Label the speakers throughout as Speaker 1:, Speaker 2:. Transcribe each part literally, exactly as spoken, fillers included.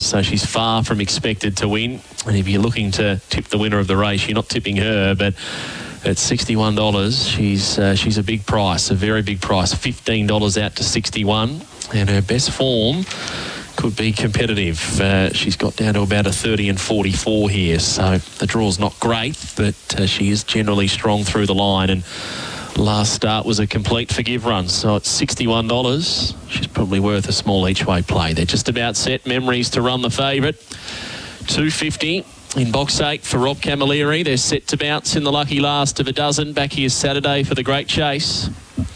Speaker 1: so she's far from expected to win. And if you're looking to tip the winner of the race, you're not tipping her, but at sixty-one dollars, she's uh, she's a big price, a very big price. fifteen dollars out to sixty-one, and her best form could be competitive. Uh, she's got down to about a thirty and forty-four here, so the draw's not great, but uh, she is generally strong through the line, and last start was a complete forgive run, so at sixty-one dollars, she's probably worth a small each-way play. They're just about set. Memories to run the favourite. two fifty in box eight for Rob Camilleri. They're set to bounce in the lucky last of a dozen. Back here Saturday for the Great Chase.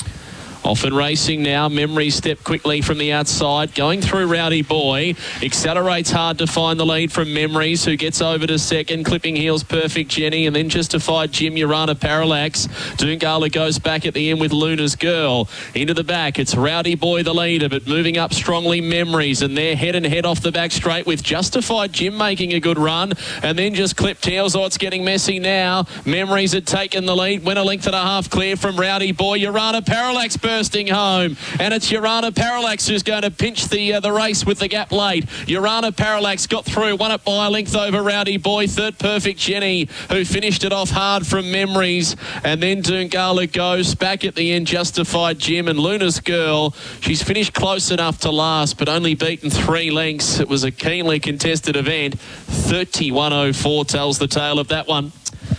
Speaker 1: Off and racing now. Memories step quickly from the outside. Going through Rowdy Boy. Accelerates hard to find the lead from Memories, who gets over to second. Clipping heels Perfect Jenny, and then Justified Jim, Urana Parallax. Doongala goes back at the end with Luna's Girl. Into the back, it's Rowdy Boy the leader, but moving up strongly Memories, and they're head and head off the back straight with Justified Jim making a good run, and then just Clipped Heels. Oh, it's getting messy now. Memories had taken the lead. Went a length and a half clear from Rowdy Boy. Urana Parallax bursting home, and it's Urana Parallax who's going to pinch the uh, the race with the gap late. Urana Parallax got through, won it by a length over Rowdy Boy. Third Perfect Jenny, who finished it off hard from Memories, and then Doongala goes back at the end. Justified Jim and Luna's Girl. She's finished close enough to last, but only beaten three lengths. It was a keenly contested event. thirty-one oh four tells the tale of that one.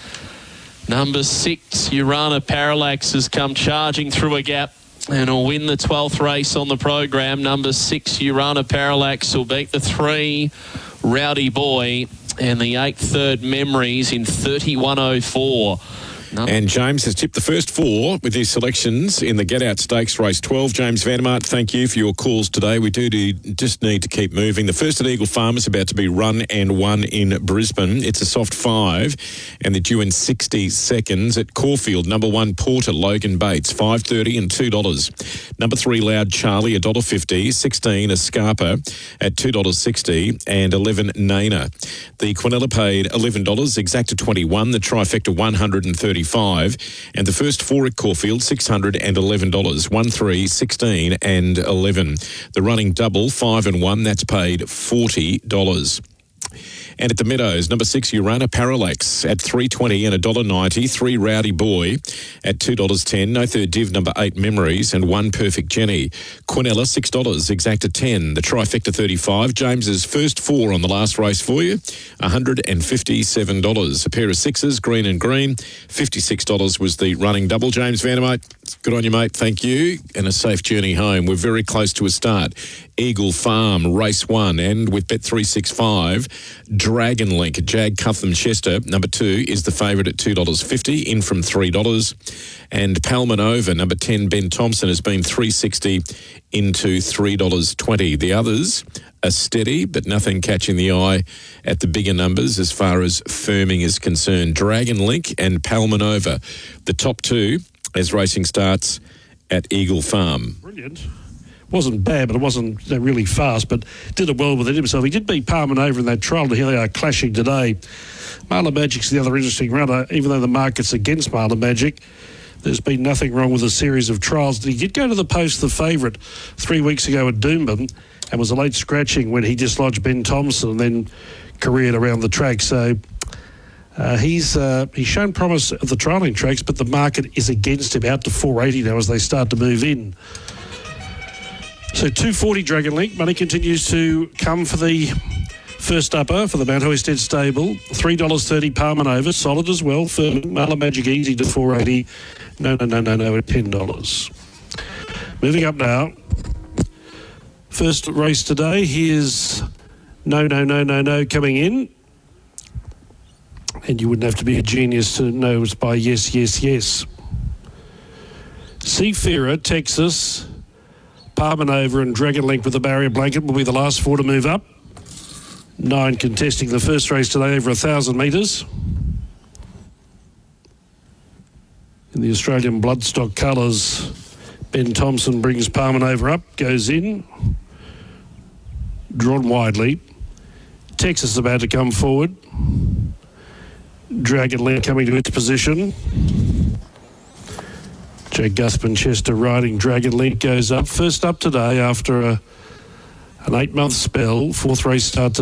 Speaker 1: Number six, Urana Parallax, has come charging through a gap and will win the twelfth race on the program. Number six, Urana Parallax, will beat the three, Rowdy Boy, and the eight, Third Memories, in thirty-one oh four. No.
Speaker 2: And James has tipped the first four with his selections in the Get Out Stakes Race twelve. James Vandermart, thank you for your calls today. We do, do just need to keep moving. The first at Eagle Farm is about to be run and won in Brisbane. It's a soft five, and they're due in sixty seconds. At Caulfield, number one, Porter, Logan Bates, five thirty and two dollars. Number three, Loud Charlie, one dollar fifty. sixteen, Escarpa at two dollars sixty, and eleven, Nana. The Quinella paid eleven dollars, Exacta twenty-one, the Trifecta one hundred thirty-five, and the first four at Caulfield, six hundred eleven dollars, one, three, sixteen and eleven. The running double, five and one, that's paid forty dollars. And at the Meadows, number six, Urana Parallax at three twenty and one dollar ninety. Three, Rowdy Boy at two dollars ten. No third div, number eight, Memories, and one, Perfect Jenny. Quinella, six dollars, Exacta ten. The Trifecta, thirty-five. James's first four on the last race for you, one hundred fifty-seven dollars. A pair of sixes, green and green. fifty-six dollars was the running double. James Vandermate, good on you, mate. Thank you. And a safe journey home. We're very close to a start. Eagle Farm, race one, and with Bet three sixty-five, Dragon Link, Jag Cutham Chester, number two, is the favourite at two dollars fifty, in from three dollars. And Palmanova, number ten, Ben Thompson, has been three dollars sixty into three dollars twenty. The others are steady, but nothing catching the eye at the bigger numbers as far as firming is concerned. Dragon Link and Palmanova, the top two as racing starts at Eagle Farm.
Speaker 3: Brilliant. Wasn't bad, but it wasn't uh, really fast, but did it well within himself. He did beat Palmer over in that trial, and here they are clashing today. Marla Magic's the other interesting runner, even though the market's against Marla Magic. There's been nothing wrong with a series of trials. He did go to the post, the favourite, three weeks ago at Doomben, and was a late scratching when he dislodged Ben Thompson and then careered around the track. So uh, he's uh, he's shown promise at the trialling tracks, but the market is against him, out to four eighty now as they start to move in. So two forty Dragon Link. Money continues to come for the first upper for the Mount Hoysted stable. three dollars thirty Palmanova, solid as well. For Marla Magic easy to four eighty. No, no, no, no, no, at ten dollars. Moving up now. First race today. Here's No, No, No, No, No coming in. And you wouldn't have to be a genius to know it's by Yes, Yes, Yes. Seafarer, Texas, Palmanova and Dragon Link with the barrier blanket will be the last four to move up. Nine contesting the first race today over one thousand metres. In the Australian bloodstock colours, Ben Thompson brings Palmanova up, goes in, drawn widely. Texas is about to come forward. Dragon Link coming to its position. Jag Cutham Chester riding Dragon Link goes up. First up today after a, an eight-month spell. Fourth race start today.